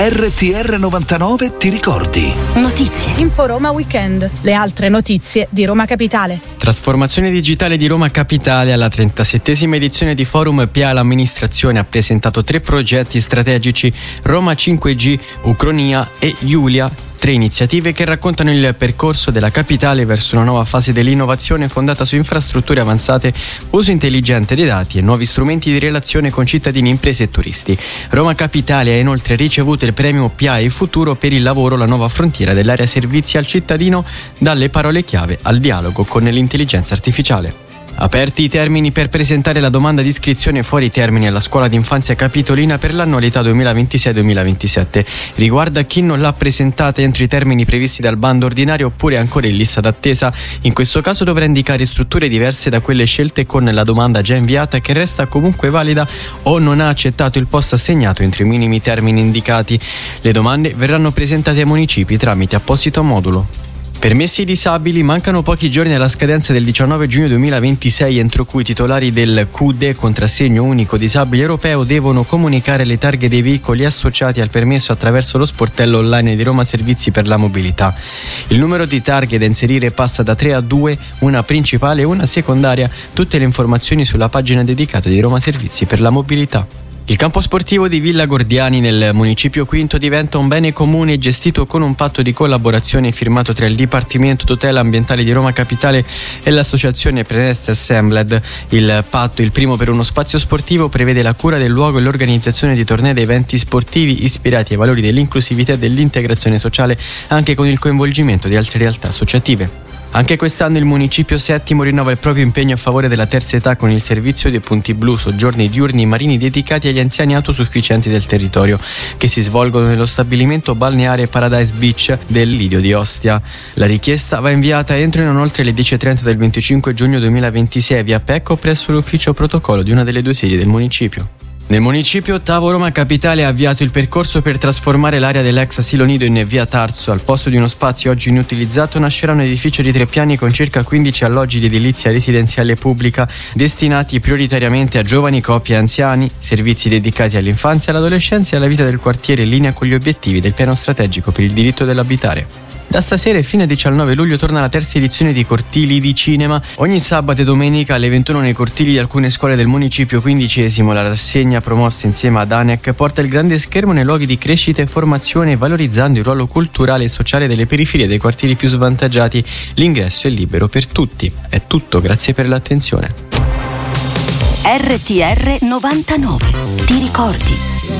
RTR 99 ti ricordi. Notizie. Info Roma Weekend. Le altre notizie di Roma Capitale. Trasformazione digitale di Roma Capitale. Alla 37esima edizione di Forum PA l'amministrazione ha presentato 3 progetti strategici: Roma 5G, Ucronia e Giulia. 3 iniziative che raccontano il percorso della capitale verso una nuova fase dell'innovazione fondata su infrastrutture avanzate, uso intelligente dei dati e nuovi strumenti di relazione con cittadini, imprese e turisti. Roma Capitale ha inoltre ricevuto il premio PAE Futuro per il lavoro, la nuova frontiera dell'area servizi al cittadino, dalle parole chiave al dialogo con l'intelligenza artificiale. Aperti i termini per presentare la domanda di iscrizione fuori termini alla scuola d'infanzia capitolina per l'annualità 2026-2027. Riguarda chi non l'ha presentata entro i termini previsti dal bando ordinario oppure ancora in lista d'attesa. In questo caso dovrà indicare strutture diverse da quelle scelte con la domanda già inviata, che resta comunque valida, o non ha accettato il posto assegnato entro i minimi termini indicati. Le domande verranno presentate ai municipi tramite apposito modulo. Permessi ai disabili. Mancano pochi giorni alla scadenza del 19 giugno 2026, entro cui i titolari del QD, contrassegno unico disabile europeo, devono comunicare le targhe dei veicoli associati al permesso attraverso lo sportello online di Roma Servizi per la Mobilità. Il numero di targhe da inserire passa da 3 a 2, una principale e una secondaria. Tutte le informazioni sulla pagina dedicata di Roma Servizi per la Mobilità. Il campo sportivo di Villa Gordiani nel municipio Quinto diventa un bene comune gestito con un patto di collaborazione firmato tra il Dipartimento Tutela Ambientale di Roma Capitale e l'associazione Preneste Assembled. Il patto, il primo per uno spazio sportivo, prevede la cura del luogo e l'organizzazione di tornei ed eventi sportivi ispirati ai valori dell'inclusività e dell'integrazione sociale, anche con il coinvolgimento di altre realtà associative. Anche quest'anno il municipio settimo rinnova il proprio impegno a favore della terza età con il servizio dei punti blu, soggiorni diurni marini dedicati agli anziani autosufficienti del territorio, che si svolgono nello stabilimento balneare Paradise Beach del Lidio di Ostia. La richiesta va inviata entro e non oltre le 10:30 del 25 giugno 2026 via PEC o presso l'ufficio protocollo di una delle 2 sedi del municipio. Nel municipio ottavo Roma Capitale ha avviato il percorso per trasformare l'area dell'ex asilo nido in via Tarso. Al posto di uno spazio oggi inutilizzato nascerà un edificio di 3 piani con circa 15 alloggi di edilizia residenziale pubblica destinati prioritariamente a giovani, coppie e anziani, servizi dedicati all'infanzia, all'adolescenza e alla vita del quartiere in linea con gli obiettivi del piano strategico per il diritto dell'abitare. Da stasera e fino al 19 luglio torna la terza edizione di Cortili di Cinema. Ogni sabato e domenica alle 21 nei cortili di alcune scuole del municipio. 15esimo la rassegna promossa insieme ad ANEC porta il grande schermo nei luoghi di crescita e formazione, valorizzando il ruolo culturale e sociale delle periferie dei quartieri più svantaggiati. L'ingresso è libero per tutti. È tutto, grazie per l'attenzione. RTR 99. Ti ricordi?